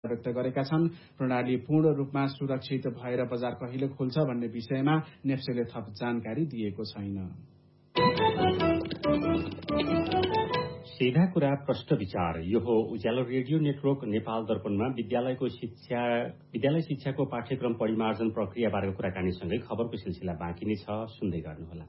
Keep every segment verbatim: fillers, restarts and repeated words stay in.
व्यक्त गरेका छन्। प्रणाली पूर्ण रूपमा सुरक्षित भएर बजार कहिले खुल्छ भन्ने विषयमा नेप्सेले थप जानकारी दिएको छैन। सीधा कुरा प्रश्न विचार यो हो उज्यालो रेडियो नेटवर्क नेपाल दर्पणमा विद्यालयको शिक्षा विद्यालय शिक्षाको पाठ्यक्रम परिमार्जन प्रक्रियाबारेको कुराकानीसँगै खबरको सिलसिला बाँकी नै छ, सुन्दै गर्नुहोला।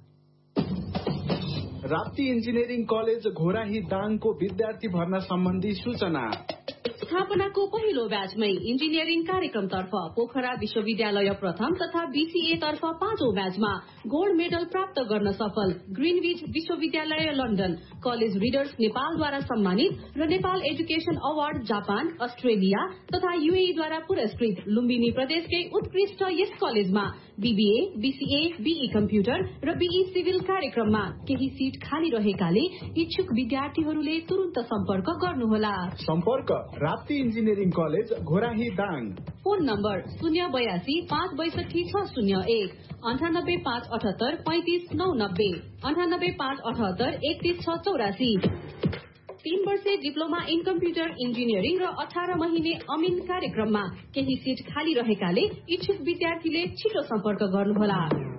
राप्ती इन्जिनियरिङ कलेज घोराही दाङको विद्यार्थी भर्ना सम्बन्धी सूचना। स्थापनाको पहिलो ब्याचमै इन्जिनियरिङ कार्यक्रमतर्फ पोखरा विश्वविद्यालय प्रथम तथा बीसीए तर्फ पाँचौं ब्याचमा गोल्ड मेडल प्राप्त गर्न सफल ग्रिनविच विश्वविद्यालय लन्डन कलेज रिडर्स नेपालद्वारा सम्मानित र Nepal education award Japan, Australia तथा यूएईद्वारा पुरस्कृत लुम्बिनी प्रदेशकै उत्कृष्ट यस कलेजमा बीबीए, बीसीए, बीई कम्प्युटर र बीई सिभिल कार्यक्रममा केही सीट खाली रहेकाले इच्छुक विद्यार्थीहरूले तुरन्त सम्पर्क गर्नुहोला। सम्पर्क Rapti engineering college Ghorahi Dang. Phone number शून्य बयासी पाँच बैसठी छ शून्य एक अन्ठानब्बे पाँच अठहत्तर पैंतिस नौ नब्बे अन्ठानब्बे पाँच अठहत्तर एकतीस छ चौरासी। तीन वर्षे डिप्लोमा इन कम्प्युटर इन्जिनियरिङ र अठार महिने अमिन कार्यक्रममा केही सीट खाली रहेकाले इच्छुक विद्यार्थीले छिटो सम्पर्क गर्नुहोला।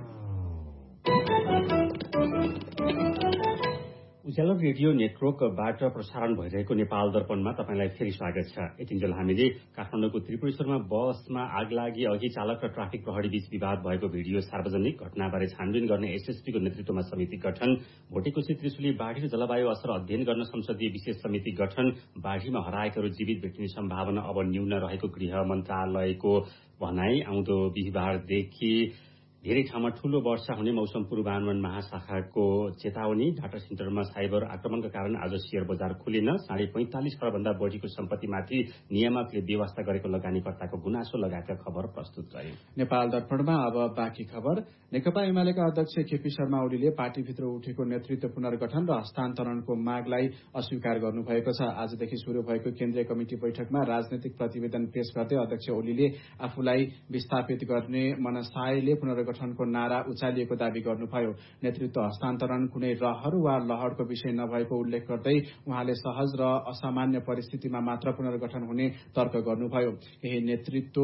उज्यालो रेडियो नेटवर्कबाट प्रसारण भइरहेको नेपाल दर्पणमा तपाईँलाई फेरि स्वागत छ। यतिन्जेल हामीले काठमाडौँको त्रिपुरेश्वरमा बसमा आगलागी अघि चालक र ट्राफिक प्रहरी बीच विवाद भएको भिडियो सार्वजनिक, घटनाबारे छानबिन गर्ने एसएसपीको नेतृत्वमा समिति गठन, भोटेकोशी त्रिशुली बाढ़ी र जलवायु असर अध्ययन गर्न संसदीय विशेष समिति गठन, बाढ़ीमा हराएकाहरू जीवित भेटिने सम्भावना अब न्यून रहेको गृह मन्त्रालयको भनाई, आउँदो बिहिबारदेखि धेरै ठाउँमा ठूलो वर्षा हुने मौसम पूर्वानुमान महाशाखाको चेतावनी, डाटा सेन्टरमा साइबर आक्रमणका कारण आज शेयर बजार खुलेन, साढे पैंतालिस करोड़ भन्दा बढ़ीको सम्पत्तिमाथि नियामकले व्यवस्था गरेको लगानीकर्ताको गुनासो लगायतका खबर प्रस्तुत गरे। नेपाल दर्पणमा अब बाँकी खबर। नेकपा एमालेका अध्यक्ष केपी शर्मा ओलीले पार्टीभित्र उठेको नेतृत्व पुनर्गठन र हस्तान्तरणको मागलाई अस्वीकार गर्नुभएको छ। आजदेखि शुरू भएको केन्द्रीय कमिटी बैठकमा राजनैतिक प्रतिवेदन पेश गर्दै अध्यक्ष ओलीले आफूलाई विस्थापित गर्ने मनसायले पुनर्गठनको नारा उचालिएको दावी गर्नुभयो। नेतृत्व हस्तान्तरण कुनै रहर वा लहरको विषय नभएको उल्लेख गर्दै उहाँले सहज र असामान्य परिस्थितिमा मात्र पुनर्गठन हुने तर्क गर्नुभयो। केही नेतृत्व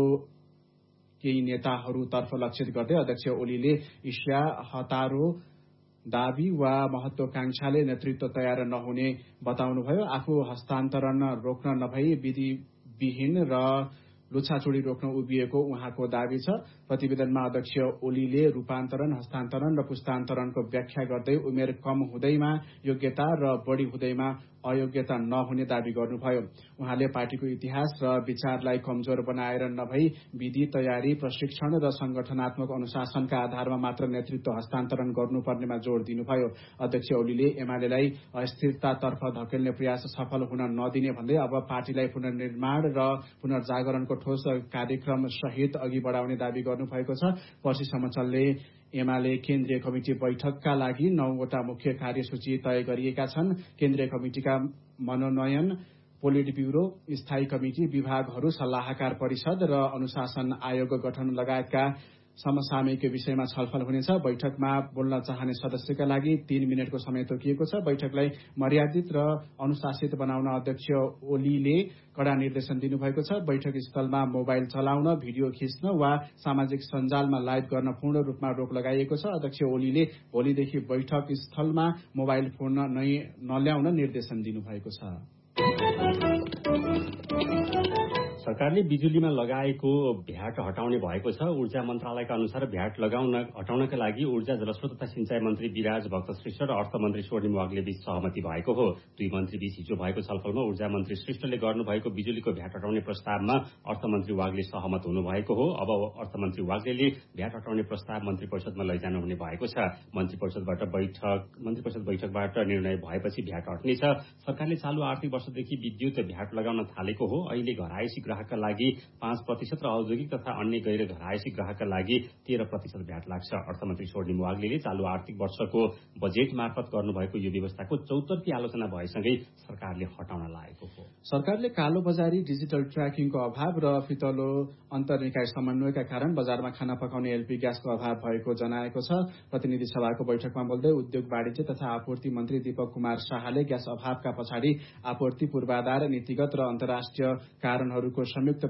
केही नेताहरूतर्फ लक्षित गर्दै अध्यक्ष ओलीले ईर्ष्या, हतारो दावी वा महत्वाकांक्षाले नेतृत्व तयार नहुने बताउनुभयो। आफू हस्तान्तरण रोक्न नभई विधिविहीन र लुछाचुडी रोक्न उभिएको उहाँको दावी छ। प्रतिवेदनमा अध्यक्ष ओलीले रूपान्तरण, हस्तान्तरण र पुस्तान्तरणको व्याख्या गर्दै उमेर कम हुँदैमा योग्यता र बढ़ी हुँदैमा अयोग्यता नहुने दावी गर्नुभयो। उहाँले पार्टीको इतिहास र विचारलाई कमजोर बनाएर नभई विधि, तयारी, प्रशिक्षण र संगठनात्मक अनुशासनका आधारमा मात्र नेतृत्व हस्तान्तरण गर्नुपर्नेमा जोड़ दिनुभयो। अध्यक्ष ओलीले एमालेलाई अस्थिरतातर्फ धकेल्ने प्रयास सफल हुन नदिने भन्दै अब पार्टीलाई पुनर्निर्माण र पुनर्जागरणको ठोस कार्यक्रम सहित अघि बढ़ाउने दावी गर्नुभएको छ। पर्सिसम्म चल्ने एमाले केन्द्रीय कमिटी बैठकका लागि नौवटा मुख्य कार्यसूची तय गरिएका छन्। केन्द्रीय कमिटिका मनोनयन, पोलिट ब्यूरो, स्थायी कमिटी, विभागहरू, सल्लाहकार परिषद र अनुशासन आयोग गठन लगायतका समसामयिक विषयमा छलफल हुनेछ। बैठकमा बोल्न चाहने सदस्यका लागि तीन मिनटको समय तोकिएको छ। बैठकलाई मर्यादित र अनुशासित बनाउन अध्यक्ष ओलीले कड़ा निर्देशन दिनुभएको छ। बैठक स्थलमा मोबाइल चलाउन, भिडियो खिच्न वा सामाजिक सञ्जालमा लाइभ गर्न पूर्ण रूपमा रोक लगाइएको छ। अध्यक्ष ओलीले भोलिदेखि बैठक स्थलमा मोबाइल फोन नै नल्याउन निर्देशन दिनुभएको छ। सरकारले बिजुलीमा लगाएको भ्याट हटाउने भएको छ। ऊर्जा मन्त्रालयका अनुसार भ्याट लगाउन हटाउनका लागि ऊर्जा, जलस्रोत तथा सिंचाई मन्त्री विराज भक्त श्रेष्ठ र अर्थमन्त्री स्वर्णिम वाग्ले बीच सहमति भएको हो। दुई मन्त्री बीच हिजो भएको छलफलमा ऊर्जा मन्त्री श्रेष्ठले गर्नुभएको बिजुलीको भ्याट हटाउने प्रस्तावमा अर्थमन्त्री वाग्ले सहमत हुनुभएको हो। अब अर्थमन्त्री वाग्लेले भ्याट हटाउने प्रस्ताव मन्त्री परिषदमा लैजानु हुने भएको छ। मन्त्री परिषदबाट बैठक मन्त्री परिषद बैठकबाट निर्णय भएपछि भ्याट हट्नेछ। सरकारले चालू आर्थिक वर्षदेखि विद्युत भ्याट लगाउन थालेको हो। अहिले घरायसी ग्राहकका लागि पाँच प्रतिशत र औद्योगिक तथा अन्य गैर घरायसी ग्राहकका लागि तेह्र प्रतिशत भ्याट लाग्छ। अर्थमन्त्री स्वर्णिम वाग्लेले चालू आर्थिक वर्षको बजेट मार्फत गर्नुभएको यो व्यवस्थाको चौतर्फी आलोचना भएसँगै सरकारले हटाउन लागेको हो। सरकारले कालो बजारी, डिजिटल ट्र्याकिङको अभाव र फितलो अन्तर्निकाय समन्वयका कारण बजारमा खाना पकाउने एलपी ग्यासको अभाव भएको जनाएको छ। प्रतिनिधि सभाको बैठकमा बोल्दै उद्योग, वाणिज्य तथा आपूर्ति मन्त्री दीपक कुमार शाहले ग्यास अभावका पछाडि आपूर्ति पूर्वाधार, नीतिगत र अन्तर्राष्ट्रिय कारणहरूको संयुक्त